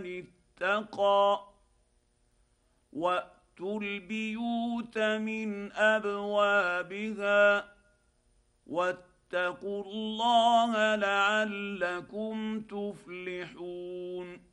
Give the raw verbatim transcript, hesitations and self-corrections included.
اتقى واتوا البيوت من ابوابها واتقوا الله لعلكم تفلحون.